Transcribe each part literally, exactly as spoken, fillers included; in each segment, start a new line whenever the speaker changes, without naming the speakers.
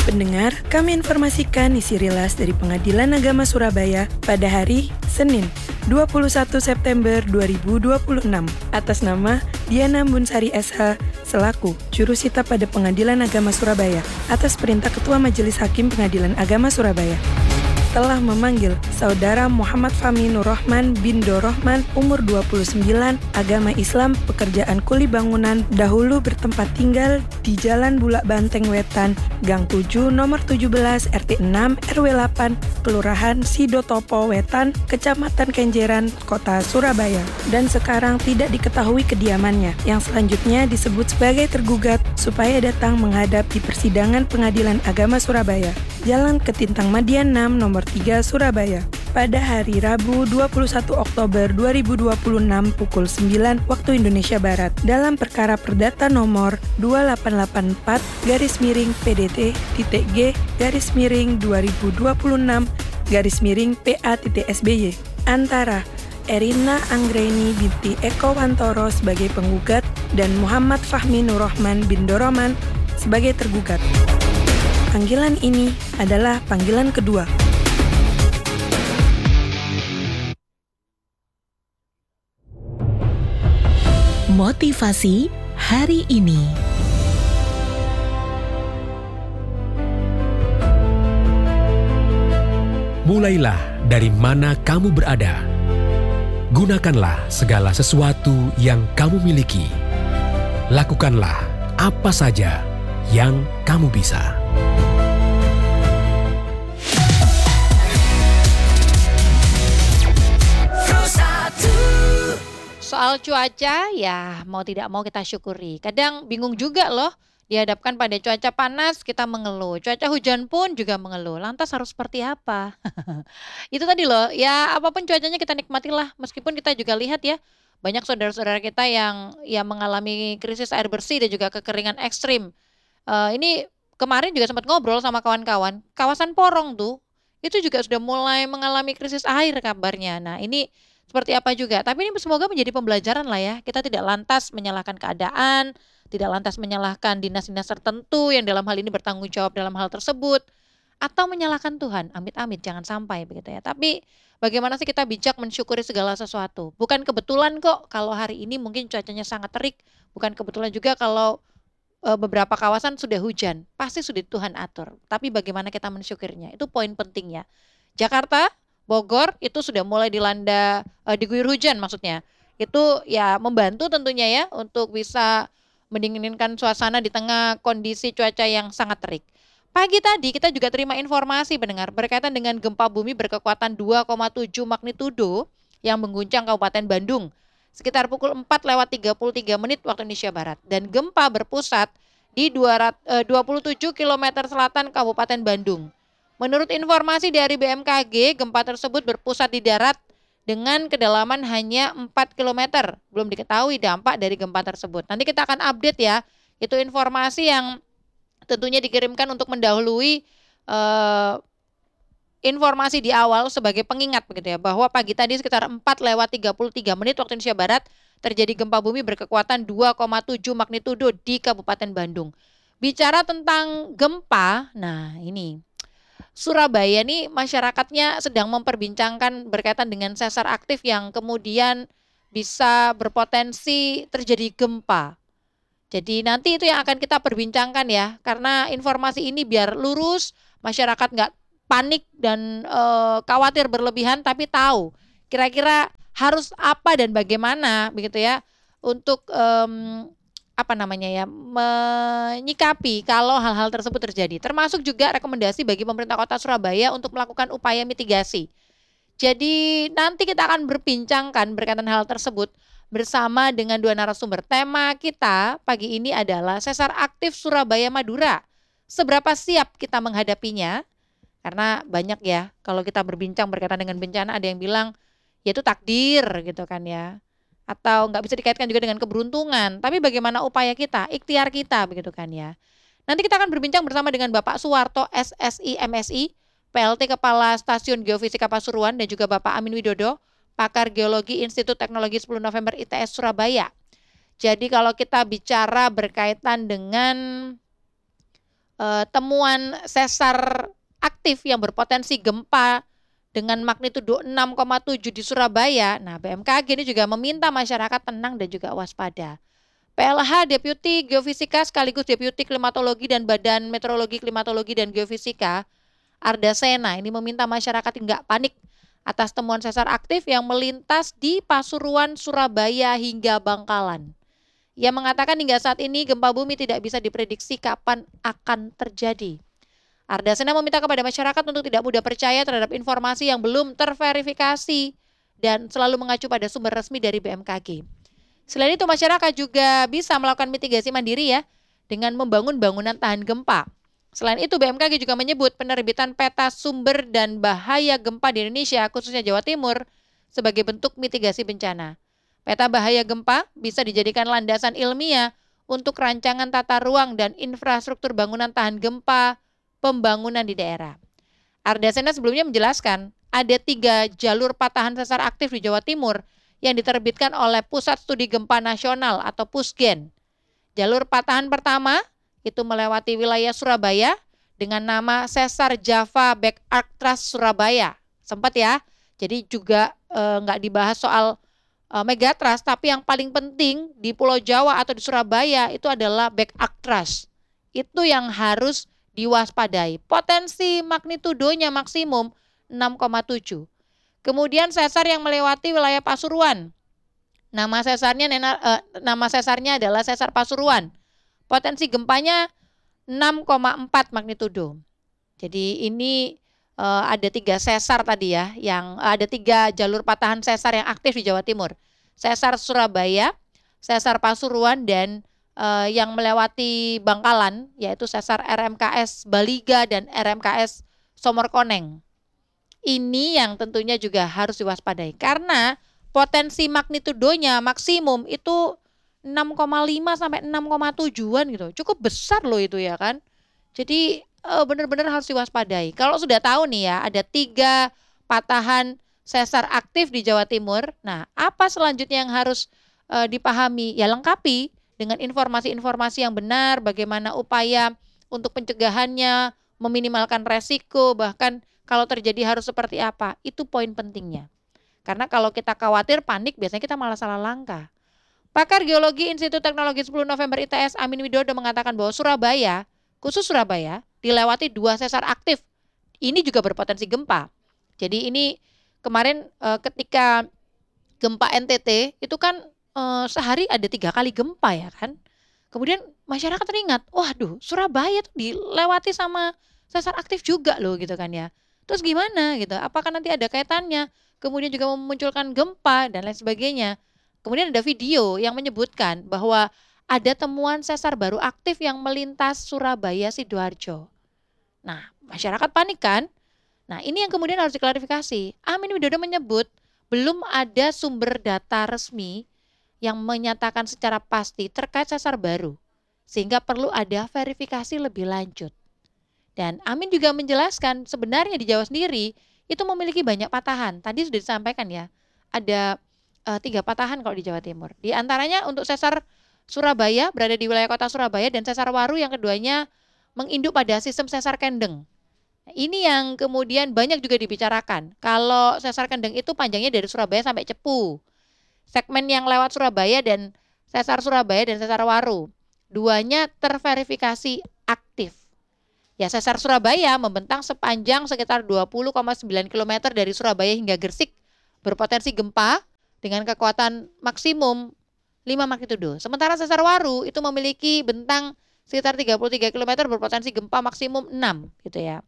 Pendengar, kami informasikan isi rilas dari Pengadilan Agama Surabaya pada hari Senin, dua puluh satu September dua ribu dua puluh enam atas nama Diana Bunsari S H selaku jurusita pada Pengadilan Agama Surabaya atas perintah Ketua Majelis Hakim Pengadilan Agama Surabaya telah memanggil Saudara Muhammad Fahmi Nur Rahman bin Dorohman, umur dua puluh sembilan, agama Islam, pekerjaan kuli bangunan, dahulu bertempat tinggal di Jalan Bulak Banteng Wetan, Gang tujuh, nomor tujuh belas, R T enam, R W delapan, Kelurahan Sidotopo Wetan, Kecamatan Kenjeran, Kota Surabaya, dan sekarang tidak diketahui kediamannya, yang selanjutnya disebut sebagai tergugat, supaya datang menghadap di persidangan Pengadilan Agama Surabaya, Jalan Ketintang Madian enam, nomor tiga, Surabaya, pada hari Rabu dua puluh satu Oktober dua ribu dua puluh enam pukul sembilan waktu Indonesia Barat dalam perkara perdata nomor dua delapan delapan empat garis miring P D T titik G garis miring dua ribu dua puluh enam garis miring P A titik S B Y antara Erina Anggreni binti Eko Wantoro sebagai penggugat dan Muhammad Fahmi Nur Rahman bin Dorohman sebagai tergugat. Panggilan ini adalah panggilan kedua.
Motivasi hari ini.
Mulailah dari mana kamu berada. Gunakanlah segala sesuatu yang kamu miliki. Lakukanlah apa saja yang kamu bisa.
Soal cuaca, ya mau tidak mau kita syukuri. Kadang bingung juga loh, dihadapkan pada cuaca panas kita mengeluh. Cuaca hujan pun juga mengeluh. Lantas harus seperti apa? Itu tadi loh, ya apapun cuacanya kita nikmatilah. Meskipun kita juga lihat ya, banyak saudara-saudara kita yang yang mengalami krisis air bersih dan juga kekeringan ekstrim. Uh, ini kemarin juga sempat ngobrol sama kawan-kawan. Kawasan Porong tuh, itu juga sudah mulai mengalami krisis air kabarnya. Nah ini seperti apa juga. Tapi ini semoga menjadi pembelajaran lah ya. Kita tidak lantas menyalahkan keadaan, tidak lantas menyalahkan dinas-dinas tertentu yang dalam hal ini bertanggung jawab dalam hal tersebut, atau menyalahkan Tuhan. Amit-amit jangan sampai begitu ya. Tapi bagaimana sih kita bijak mensyukuri segala sesuatu. Bukan kebetulan kok kalau hari ini mungkin cuacanya sangat terik. Bukan kebetulan juga kalau e, beberapa kawasan sudah hujan. Pasti sudah Tuhan atur. Tapi bagaimana kita mensyukurinya, itu poin pentingnya. Jakarta, Bogor itu sudah mulai dilanda uh, diguyur hujan maksudnya. Itu ya membantu tentunya ya untuk bisa mendinginkan suasana di tengah kondisi cuaca yang sangat terik. Pagi tadi kita juga terima informasi pendengar berkaitan dengan gempa bumi berkekuatan dua koma tujuh magnitudo yang mengguncang Kabupaten Bandung sekitar pukul empat lewat tiga puluh tiga menit waktu Indonesia Barat, dan gempa berpusat di dua puluh tujuh kilometer selatan Kabupaten Bandung. Menurut informasi dari B M K G, gempa tersebut berpusat di darat dengan kedalaman hanya empat kilometer. Belum diketahui dampak dari gempa tersebut. Nanti kita akan update ya. Itu informasi yang tentunya dikirimkan untuk mendahului eh, informasi di awal sebagai pengingat begitu ya, bahwa pagi tadi sekitar empat lewat tiga puluh tiga menit waktu Indonesia Barat terjadi gempa bumi berkekuatan dua koma tujuh magnitudo di Kabupaten Bandung. Bicara tentang gempa, nah ini Surabaya nih masyarakatnya sedang memperbincangkan berkaitan dengan sesar aktif yang kemudian bisa berpotensi terjadi gempa. Jadi nanti itu yang akan kita perbincangkan ya, karena informasi ini biar lurus, masyarakat nggak panik dan e, khawatir berlebihan, tapi tahu kira-kira harus apa dan bagaimana begitu ya untuk em, apa namanya ya, menyikapi kalau hal-hal tersebut terjadi. Termasuk juga rekomendasi bagi pemerintah Kota Surabaya untuk melakukan upaya mitigasi. Jadi nanti kita akan berbincangkan berkaitan hal tersebut bersama dengan dua narasumber. Tema kita pagi ini adalah sesar aktif Surabaya Madura. Seberapa siap kita menghadapinya? Karena banyak ya kalau kita berbincang berkaitan dengan bencana, ada yang bilang ya itu takdir gitu kan ya, atau nggak bisa dikaitkan juga dengan keberuntungan. Tapi bagaimana upaya kita, ikhtiar kita begitu kan ya. Nanti kita akan berbincang bersama dengan Bapak Suwarto S S I M S I, P L T Kepala Stasiun Geofisika Pasuruan, dan juga Bapak Amin Widodo, Pakar Geologi Institut Teknologi sepuluh November I T S Surabaya. Jadi kalau kita bicara berkaitan dengan eh, temuan sesar aktif yang berpotensi gempa dengan magnitudo enam koma tujuh di Surabaya. Nah, B M K G ini juga meminta masyarakat tenang dan juga waspada. P L H Deputi Geofisika sekaligus Deputi Klimatologi dan Badan Meteorologi, Klimatologi dan Geofisika, Arda Sena, ini meminta masyarakat nggak panik atas temuan sesar aktif yang melintas di Pasuruan, Surabaya hingga Bangkalan. Ia mengatakan hingga saat ini gempa bumi tidak bisa diprediksi kapan akan terjadi. Arda Sena meminta kepada masyarakat untuk tidak mudah percaya terhadap informasi yang belum terverifikasi dan selalu mengacu pada sumber resmi dari B M K G. Selain itu, masyarakat juga bisa melakukan mitigasi mandiri ya dengan membangun bangunan tahan gempa. Selain itu, B M K G juga menyebut penerbitan peta sumber dan bahaya gempa di Indonesia, khususnya Jawa Timur, sebagai bentuk mitigasi bencana. Peta bahaya gempa bisa dijadikan landasan ilmiah untuk rancangan tata ruang dan infrastruktur bangunan tahan gempa pembangunan di daerah. Arda Sena sebelumnya menjelaskan ada tiga jalur patahan sesar aktif di Jawa Timur yang diterbitkan oleh Pusat Studi Gempa Nasional atau Pusgen. Jalur patahan pertama itu melewati wilayah Surabaya dengan nama Sesar Java Back Arc Thrust Surabaya. Sempat ya, jadi juga e, nggak dibahas soal e, Megatrust, tapi yang paling penting di Pulau Jawa atau di Surabaya itu adalah Back Arc Thrust. Itu yang harus diwaspadai. Potensi magnitudonya maksimum enam koma tujuh. Kemudian sesar yang melewati wilayah Pasuruan. Nama sesarnya eh, nama sesarnya adalah Sesar Pasuruan. Potensi gempanya enam koma empat magnitudo. Jadi ini eh, ada tiga sesar tadi ya, yang ada tiga jalur patahan sesar yang aktif di Jawa Timur. Sesar Surabaya, Sesar Pasuruan, dan Uh, yang melewati Bangkalan, yaitu sesar R M K S Baliga dan R M K S Somorkoneng. Ini yang tentunya juga harus diwaspadai karena potensi magnitudonya maksimum itu enam koma lima sampai enam koma tujuh-an gitu. Cukup besar loh itu ya kan. Jadi uh, benar-benar harus diwaspadai. Kalau sudah tahu nih ya, ada tiga patahan sesar aktif di Jawa Timur. Nah, apa selanjutnya yang harus uh, dipahami? Ya lengkapi dengan informasi-informasi yang benar, bagaimana upaya untuk pencegahannya, meminimalkan resiko, bahkan kalau terjadi harus seperti apa. Itu poin pentingnya. Karena kalau kita khawatir, panik, biasanya kita malah salah langkah. Pakar Geologi Institut Teknologi sepuluh November I T S Amin Widodo mengatakan bahwa Surabaya, khusus Surabaya, dilewati dua sesar aktif. Ini juga berpotensi gempa. Jadi ini kemarin eh, ketika gempa N T T itu kan Uh, sehari ada tiga kali gempa ya kan. Kemudian masyarakat teringat, waduh Surabaya tuh dilewati sama sesar aktif juga loh gitu kan ya. Terus gimana gitu, apakah nanti ada kaitannya? Kemudian juga memunculkan gempa dan lain sebagainya. Kemudian ada video yang menyebutkan bahwa ada temuan sesar baru aktif yang melintas Surabaya Sidoarjo. Nah masyarakat panik kan. Nah ini yang kemudian harus diklarifikasi. Amin Widodo menyebut belum ada sumber data resmi yang menyatakan secara pasti terkait sesar baru, sehingga perlu ada verifikasi lebih lanjut. Dan Amin juga menjelaskan sebenarnya di Jawa sendiri itu memiliki banyak patahan. Tadi sudah disampaikan ya, ada uh, tiga patahan kalau di Jawa Timur. Di antaranya untuk sesar Surabaya berada di wilayah kota Surabaya dan sesar Waru yang keduanya menginduk pada sistem sesar kendeng. Nah, ini yang kemudian banyak juga dibicarakan. Kalau sesar kendeng itu panjangnya dari Surabaya sampai Cepu. Segmen yang lewat Surabaya dan sesar Surabaya dan sesar Waru, duanya terverifikasi aktif. Ya, sesar Surabaya membentang sepanjang sekitar dua puluh koma sembilan kilometer dari Surabaya hingga Gresik, berpotensi gempa dengan kekuatan maksimum lima magnitudo. Sementara sesar Waru itu memiliki bentang sekitar tiga puluh tiga kilometer berpotensi gempa maksimum enam gitu ya.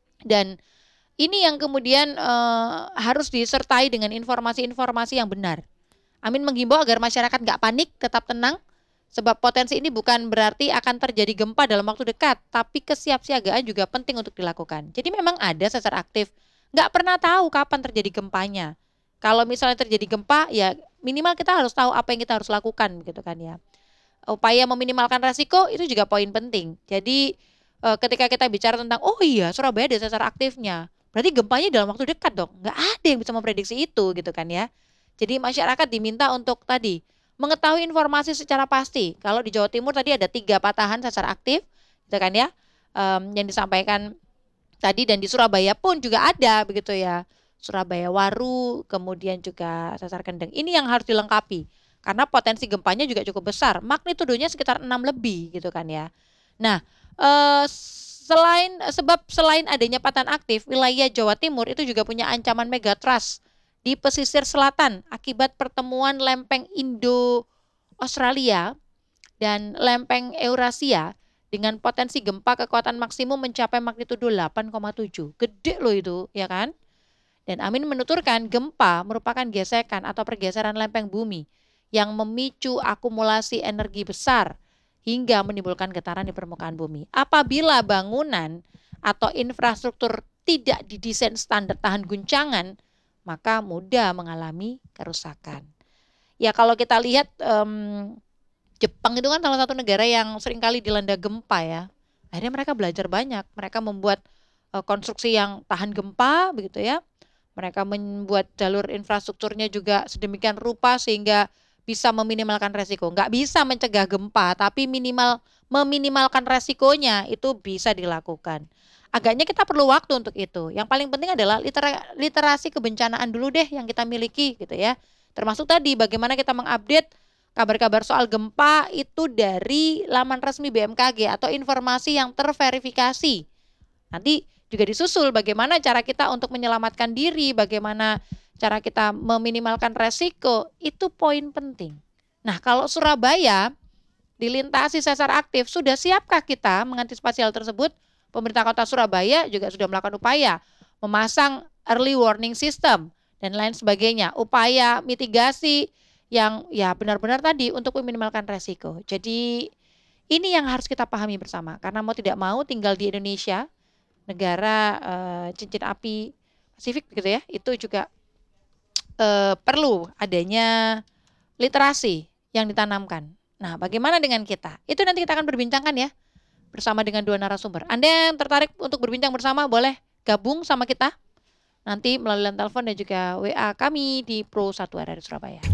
Dan ini yang kemudian uh, harus disertai dengan informasi-informasi yang benar. Amin menghimbau agar masyarakat nggak panik, tetap tenang, sebab potensi ini bukan berarti akan terjadi gempa dalam waktu dekat, tapi kesiapsiagaan juga penting untuk dilakukan. Jadi memang ada sesar aktif, nggak pernah tahu kapan terjadi gempanya. Kalau misalnya terjadi gempa, ya minimal kita harus tahu apa yang kita harus lakukan, gitu kan ya. Upaya meminimalkan resiko itu juga poin penting. Jadi ketika kita bicara tentang, oh iya Surabaya ada sesar aktifnya, berarti gempanya dalam waktu dekat dong. Nggak ada yang bisa memprediksi itu, gitu kan ya. Jadi masyarakat diminta untuk tadi mengetahui informasi secara pasti. Kalau di Jawa Timur tadi ada tiga patahan sesar aktif, gitu kan ya. um, yang disampaikan tadi, dan di Surabaya pun juga ada begitu ya. Surabaya Waru, kemudian juga Sesar Kendeng. Ini yang harus dilengkapi karena potensi gempanya juga cukup besar. Magnitudonya sekitar enam lebih gitu kan ya. Nah, eh, selain sebab selain adanya patahan aktif, wilayah Jawa Timur itu juga punya ancaman megatrust di pesisir selatan akibat pertemuan lempeng Indo-Australia dan lempeng Eurasia dengan potensi gempa kekuatan maksimum mencapai magnitudo delapan koma tujuh. Gede loh itu, ya kan? Dan Amin menuturkan gempa merupakan gesekan atau pergeseran lempeng bumi yang memicu akumulasi energi besar hingga menimbulkan getaran di permukaan bumi. Apabila bangunan atau infrastruktur tidak didesain standar tahan guncangan, maka mudah mengalami kerusakan. Ya kalau kita lihat um, Jepang itu kan salah satu negara yang seringkali dilanda gempa ya. Akhirnya mereka belajar banyak. Mereka membuat uh, konstruksi yang tahan gempa begitu ya. Mereka membuat jalur infrastrukturnya juga sedemikian rupa sehingga bisa meminimalkan resiko. Nggak bisa mencegah gempa, tapi minimal meminimalkan resikonya itu bisa dilakukan. Agaknya kita perlu waktu untuk itu. Yang paling penting adalah litera, literasi kebencanaan dulu deh yang kita miliki gitu ya. Termasuk tadi bagaimana kita mengupdate kabar-kabar soal gempa itu dari laman resmi B M K G atau informasi yang terverifikasi. Nanti juga disusul bagaimana cara kita untuk menyelamatkan diri, bagaimana cara kita meminimalkan resiko, itu poin penting. Nah, kalau Surabaya dilintasi sesar aktif, sudah siapkah kita mengantisipasi hal tersebut? Pemerintah Kota Surabaya juga sudah melakukan upaya memasang early warning system dan lain sebagainya, upaya mitigasi yang ya benar-benar tadi untuk meminimalkan resiko. Jadi ini yang harus kita pahami bersama, karena mau tidak mau tinggal di Indonesia, negara uh, cincin api Pasifik begitu ya, itu juga uh, perlu adanya literasi yang ditanamkan. Nah, bagaimana dengan kita? Itu nanti kita akan berbincangkan ya bersama dengan dua narasumber. Anda yang tertarik untuk berbincang bersama boleh gabung sama kita nanti melalui line telepon dan juga W A kami di Pro satu R R Surabaya.